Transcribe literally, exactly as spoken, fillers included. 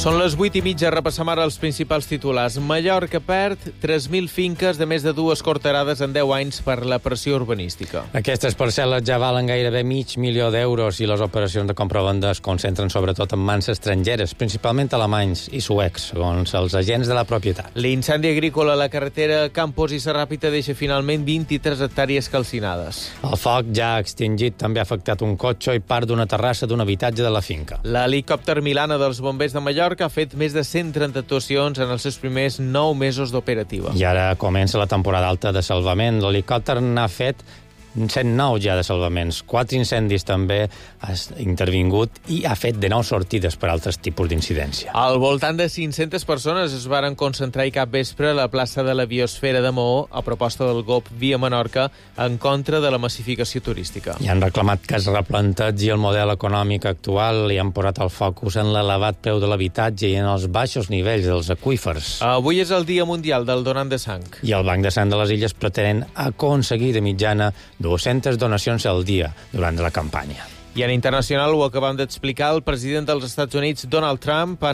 Són les vuit i mitja, repassem ara els principals titulars. Mallorca perd tres mil finques de més de dues quarterades en deu anys per la pressió urbanística. Aquestes parcel·les ja valen gairebé mig milió d'euros i les operacions de compra-venda es concentren sobretot en mans estrangeres, principalment alemanys i suecs, segons els agents de la propietat. L'incendi agrícola a la carretera Campos i Serràpita deixa finalment vint-i-tres hectàrees calcinades. El foc ja extingit també ha afectat un cotxe i part d'una terrassa d'un habitatge de la finca. L'helicòpter Milana dels bombers de Mallorca que ha fet més de cent trenta actuacions en els seus primers nou mesos d'operativa. I ara comença la temporada alta de salvament. L'helicòpter n'ha fet cent nou ja de salvaments. Quatre incendis també ha intervingut i ha fet de nou sortides per altres tipus d'incidència. Al voltant de cinc-centes persones es varen concentrar i cap vespre a la plaça de la Biosfera de Maó a proposta del G O P Via Menorca en contra de la massificació turística. I han reclamat que es replanteji el model econòmic actual i han posat el focus en l'elevat preu de l'habitatge i en els baixos nivells dels aqüífers. Avui és el Dia Mundial del Donant de Sang. I el Banc de Sang de les Illes pretenen aconseguir de mitjana dues-centes donacions al dia durant la campanya. I en internacional, ho acabam d'explicar, el president dels Estats Units, Donald Trump, ha